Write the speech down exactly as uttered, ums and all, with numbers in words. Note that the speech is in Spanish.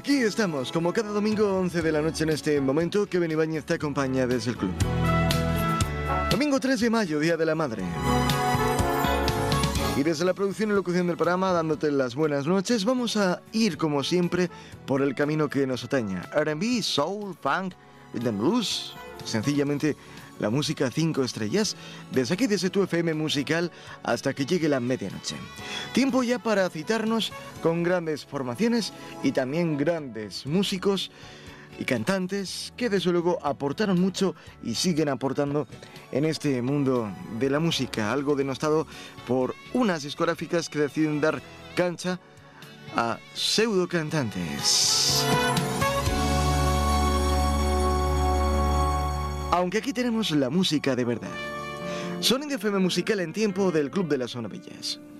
Aquí estamos, como cada domingo once de la noche en este momento, Kevin Ibáñez te acompaña desde el club. Domingo tres de mayo, Día de la Madre. Y desde la producción y locución del programa, dándote las buenas noches, vamos a ir, como siempre, por el camino que nos atañe. R and B, soul, funk, rhythm blues, sencillamente la música cinco estrellas, desde aquí, desde tu F M musical, hasta que llegue la medianoche. Tiempo ya para citarnos con grandes formaciones y también grandes músicos y cantantes que desde luego aportaron mucho y siguen aportando en este mundo de la música, algo denostado por unas discográficas que deciden dar cancha a pseudo cantantes. Aunque aquí tenemos la música de verdad. Sonido F M musical en tiempo del Club de las Maravillas.